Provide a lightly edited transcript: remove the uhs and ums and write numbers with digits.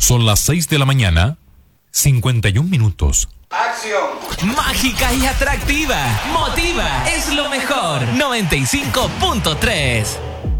Son las 6 de la mañana, 51 minutos. ¡Acción! Mágica y atractiva. Motiva es lo mejor. 95.3.